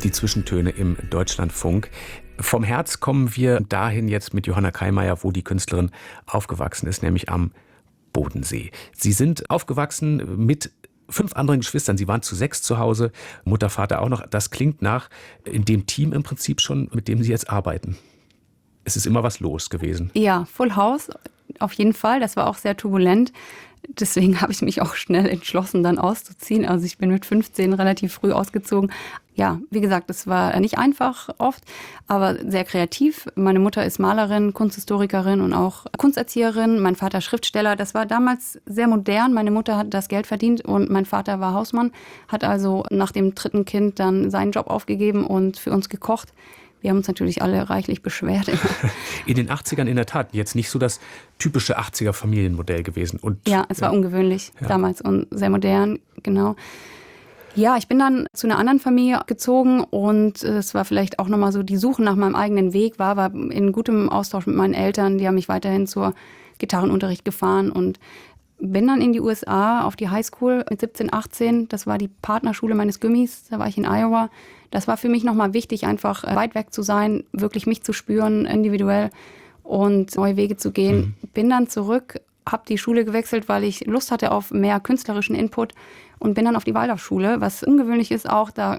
Die Zwischentöne im Deutschlandfunk. Vom Herz kommen wir dahin jetzt mit Johanna Kaimeyer, wo die Künstlerin aufgewachsen ist, nämlich am Bodensee. Sie sind aufgewachsen mit 5 anderen Geschwistern. Sie waren zu 6 zu Hause, Mutter, Vater auch noch. Das klingt nach in dem Team im Prinzip schon, mit dem Sie jetzt arbeiten. Es ist immer was los gewesen. Ja, Full House auf jeden Fall. Das war auch sehr turbulent. Deswegen habe ich mich auch schnell entschlossen, dann auszuziehen. Also ich bin mit 15 relativ früh ausgezogen. Ja, wie gesagt, es war nicht einfach oft, aber sehr kreativ. Meine Mutter ist Malerin, Kunsthistorikerin und auch Kunsterzieherin. Mein Vater Schriftsteller. Das war damals sehr modern. Meine Mutter hat das Geld verdient und mein Vater war Hausmann, hat also nach dem 3. Kind dann seinen Job aufgegeben und für uns gekocht. Wir haben uns natürlich alle reichlich beschwert. In den 80ern in der Tat jetzt nicht so das typische 80er-Familienmodell gewesen. Und, ja, es war ungewöhnlich damals und sehr modern, genau. Ja, ich bin dann zu einer anderen Familie gezogen und es war vielleicht auch nochmal so die Suche nach meinem eigenen Weg, war in gutem Austausch mit meinen Eltern. Die haben mich weiterhin zur Gitarrenunterricht gefahren und bin dann in die USA auf die Highschool mit 17, 18. Das war die Partnerschule meines Gymmis, da war ich in Iowa. Das war für mich nochmal wichtig, einfach weit weg zu sein, wirklich mich zu spüren, individuell und neue Wege zu gehen. Bin dann zurück, habe die Schule gewechselt, weil ich Lust hatte auf mehr künstlerischen Input und bin dann auf die Waldorfschule, was ungewöhnlich ist auch. Da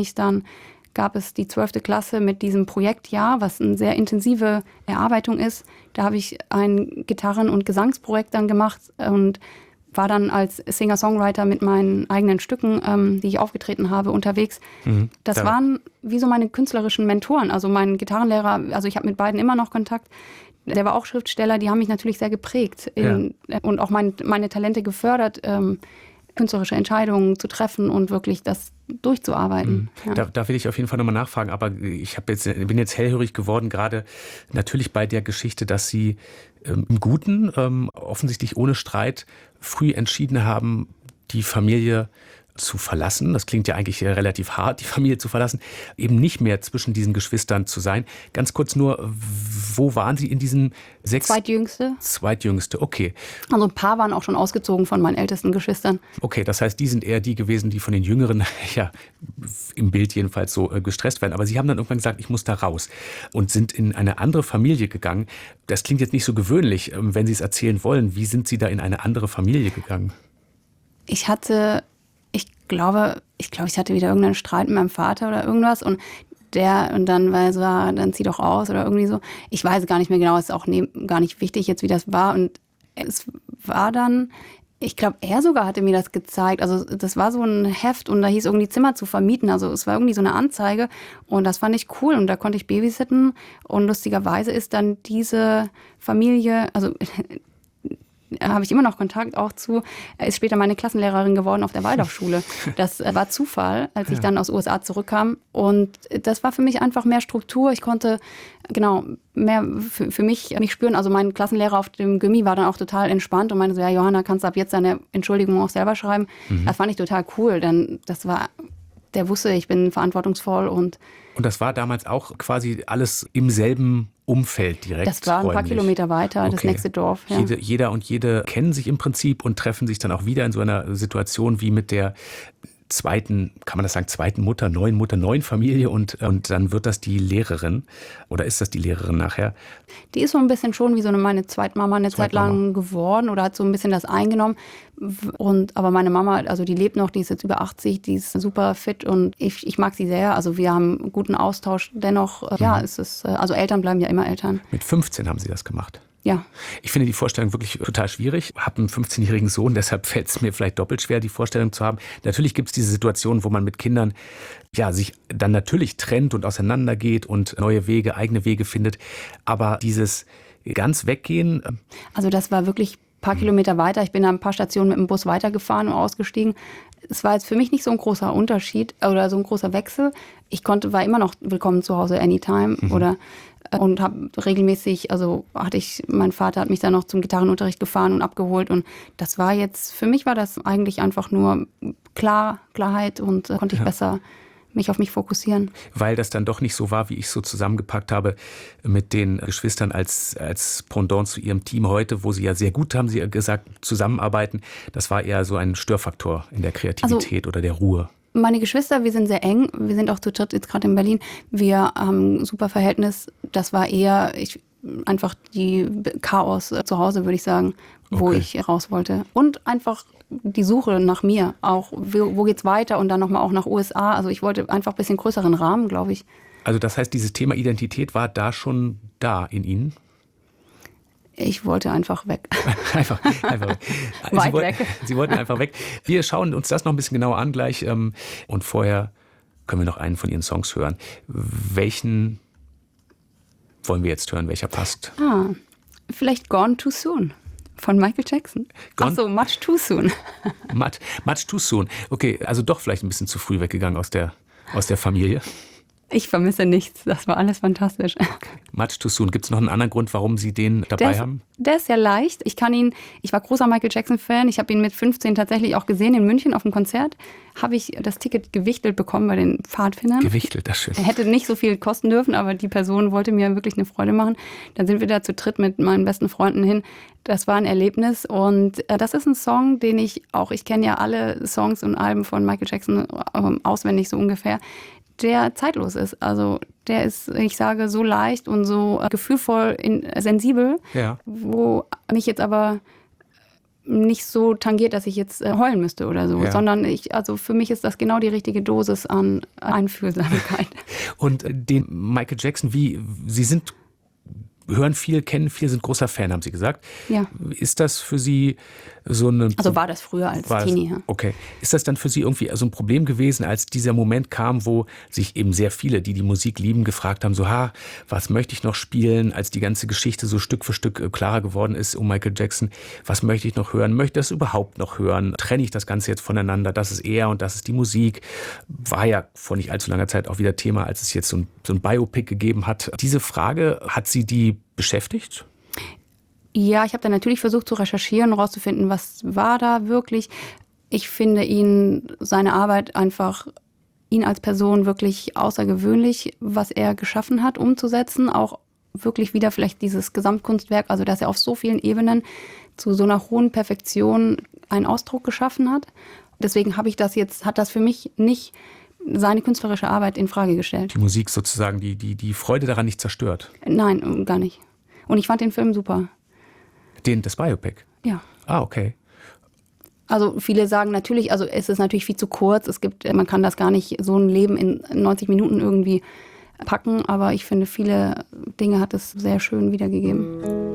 gab es die 12. Klasse mit diesem Projektjahr, was eine sehr intensive Erarbeitung ist. Da habe ich ein Gitarren- und Gesangsprojekt dann gemacht und war dann als Singer-Songwriter mit meinen eigenen Stücken, die ich aufgetreten habe, unterwegs. Das waren wie so meine künstlerischen Mentoren. Also mein Gitarrenlehrer, also ich habe mit beiden immer noch Kontakt. Der war auch Schriftsteller, die haben mich natürlich sehr geprägt und auch meine Talente gefördert, künstlerische Entscheidungen zu treffen und wirklich das durchzuarbeiten. Ja. Da will ich auf jeden Fall nochmal nachfragen, aber ich bin jetzt hellhörig geworden, gerade natürlich bei der Geschichte, dass Sie im Guten, offensichtlich ohne Streit, früh entschieden haben, die Familie zu verlassen. Das klingt ja eigentlich relativ hart, die Familie zu verlassen, eben nicht mehr zwischen diesen Geschwistern zu sein. Ganz kurz nur, wo waren Sie in diesen 6? Zweitjüngste, okay. Also ein paar waren auch schon ausgezogen von meinen ältesten Geschwistern. Okay, das heißt, die sind eher die gewesen, die von den Jüngeren, ja, im Bild jedenfalls so gestresst werden. Aber Sie haben dann irgendwann gesagt, ich muss da raus und sind in eine andere Familie gegangen. Das klingt jetzt nicht so gewöhnlich, wenn Sie es erzählen wollen. Wie sind Sie da in eine andere Familie gegangen? Ich glaube, ich hatte wieder irgendeinen Streit mit meinem Vater oder irgendwas und dann war er so, dann zieh doch aus oder irgendwie so. Ich weiß gar nicht mehr genau, es ist auch gar nicht wichtig jetzt, wie das war. Und es war dann, ich glaube, er sogar hatte mir das gezeigt. Also das war so ein Heft und da hieß irgendwie Zimmer zu vermieten. Also es war irgendwie so eine Anzeige und das fand ich cool und da konnte ich babysitten. Und lustigerweise ist dann diese Familie, also habe ich immer noch Kontakt auch zu, ist später meine Klassenlehrerin geworden auf der Waldorfschule. Das war Zufall, als ich dann aus USA zurückkam. Und das war für mich einfach mehr Struktur. Ich konnte mehr für mich spüren. Also mein Klassenlehrer auf dem Gymi war dann auch total entspannt und meinte so, ja, Johanna, kannst du ab jetzt deine Entschuldigung auch selber schreiben. Das fand ich total cool, denn der wusste, ich bin verantwortungsvoll und das war damals auch quasi alles im selben Umfeld direkt. Das war ein paar Kilometer weiter, okay. Das nächste Dorf. Ja. Jeder und jede kennen sich im Prinzip und treffen sich dann auch wieder in so einer Situation wie mit der zweiten Mutter, neuen Familie und dann wird das die Lehrerin oder ist das die Lehrerin nachher? Die ist so ein bisschen schon wie so meine Zweitmama eine Zeit lang geworden oder hat so ein bisschen das eingenommen. Aber meine Mama, also die lebt noch, die ist jetzt über 80, die ist super fit und ich mag sie sehr. Also wir haben einen guten Austausch. Dennoch, also Eltern bleiben ja immer Eltern. Mit 15 haben Sie das gemacht? Ja. Ich finde die Vorstellung wirklich total schwierig. Ich habe einen 15-jährigen Sohn, deshalb fällt es mir vielleicht doppelt schwer, die Vorstellung zu haben. Natürlich gibt es diese Situation, wo man mit Kindern sich dann natürlich trennt und auseinandergeht und neue Wege, eigene Wege findet. Aber dieses ganz Weggehen. Also das war wirklich ein paar Kilometer weiter. Ich bin da ein paar Stationen mit dem Bus weitergefahren und ausgestiegen. Es war jetzt für mich nicht so ein großer Unterschied oder so ein großer Wechsel. War immer noch willkommen zu Hause anytime und habe regelmäßig, mein Vater hat mich dann noch zum Gitarrenunterricht gefahren und abgeholt und das war jetzt, für mich war das eigentlich einfach nur Klarheit und konnte ich besser mich auf mich fokussieren. Weil das dann doch nicht so war, wie ich es so zusammengepackt habe mit den Geschwistern als Pendant zu ihrem Team heute, wo sie ja sehr gut, haben Sie gesagt, zusammenarbeiten. Das war eher so ein Störfaktor in der Kreativität oder der Ruhe. Meine Geschwister, wir sind sehr eng. Wir sind auch zu dritt jetzt gerade in Berlin. Wir haben ein super Verhältnis. Das war eher einfach die Chaos zu Hause, würde ich sagen, wo ich raus wollte. Und einfach die Suche nach mir. Auch, wo geht's weiter? Und dann nochmal auch nach USA. Also ich wollte einfach ein bisschen größeren Rahmen, glaube ich. Also das heißt, dieses Thema Identität war da schon da in Ihnen? Ich wollte einfach weg. Einfach weg. Weit weg. Sie wollten einfach weg. Wir schauen uns das noch ein bisschen genauer an gleich. Und vorher können wir noch einen von Ihren Songs hören. Welchen wollen wir jetzt hören? Welcher passt? Vielleicht Gone Too Soon von Michael Jackson. Achso, Much Too Soon. Much Too Soon. Okay, also doch vielleicht ein bisschen zu früh weggegangen aus der Familie. Ich vermisse nichts. Das war alles fantastisch. Okay. Much Too Soon. Gibt es noch einen anderen Grund, warum Sie den dabei haben? Der ist sehr leicht. Ich war großer Michael Jackson-Fan. Ich habe ihn mit 15 tatsächlich auch gesehen in München auf dem Konzert. Habe ich das Ticket gewichtelt bekommen bei den Pfadfindern. Gewichtelt, das ist schön. Er hätte nicht so viel kosten dürfen, aber die Person wollte mir wirklich eine Freude machen. Dann sind wir da zu dritt mit meinen besten Freunden hin. Das war ein Erlebnis und das ist ein Song, den ich kenne ja alle Songs und Alben von Michael Jackson auswendig so ungefähr, der zeitlos ist. Also der ist, ich sage, so leicht und so gefühlvoll, sensibel, wo mich jetzt aber nicht so tangiert, dass ich jetzt heulen müsste oder so, sondern also für mich ist das genau die richtige Dosis an Einfühlsamkeit. Und den Michael Jackson, Sie hören viel, kennen viel, sind großer Fan, haben Sie gesagt. Ja. Ist das für Sie so eine... Also war das früher als Teenie. Ja. Okay. Ist das dann für Sie irgendwie so ein Problem gewesen, als dieser Moment kam, wo sich eben sehr viele, die Musik lieben, gefragt haben, so, was möchte ich noch spielen, als die ganze Geschichte so Stück für Stück klarer geworden ist um Michael Jackson, was möchte ich noch hören, möchte ich das überhaupt noch hören, trenne ich das Ganze jetzt voneinander, das ist er und das ist die Musik, war ja vor nicht allzu langer Zeit auch wieder Thema, als es jetzt so ein Biopic gegeben hat. Diese Frage, hat Sie die beschäftigt? Ja, ich habe dann natürlich versucht zu recherchieren, rauszufinden, was war da wirklich. Ich finde seine Arbeit einfach, ihn als Person wirklich außergewöhnlich, was er geschaffen hat, umzusetzen. Auch wirklich wieder vielleicht dieses Gesamtkunstwerk, also dass er auf so vielen Ebenen zu so einer hohen Perfektion einen Ausdruck geschaffen hat. Deswegen hat das für mich nicht seine künstlerische Arbeit in Frage gestellt. Die Musik sozusagen, die Freude daran nicht zerstört? Nein, gar nicht. Und ich fand den Film super. Das Biopic? Ja. Okay. Also viele sagen natürlich, also es ist natürlich viel zu kurz. Man kann das gar nicht, so ein Leben in 90 Minuten irgendwie packen. Aber ich finde, viele Dinge hat es sehr schön wiedergegeben.